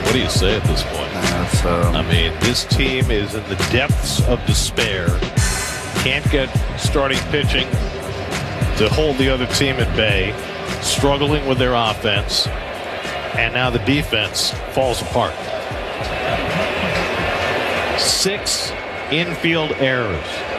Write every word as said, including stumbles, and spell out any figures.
What do you say at this point? Uh, so, I mean, this team is in the depths of despair. Can't get starting pitching to hold the other team at bay. Struggling with their offense. And now the defense falls apart. Six infield errors.